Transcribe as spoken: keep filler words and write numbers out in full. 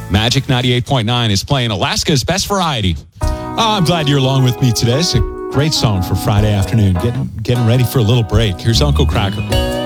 Magic ninety-eight point nine is playing Alaska's Best Variety. Oh, I'm glad you're along with me today. It's a great song for Friday afternoon. Getting, getting ready for a little break. Here's Uncle Cracker.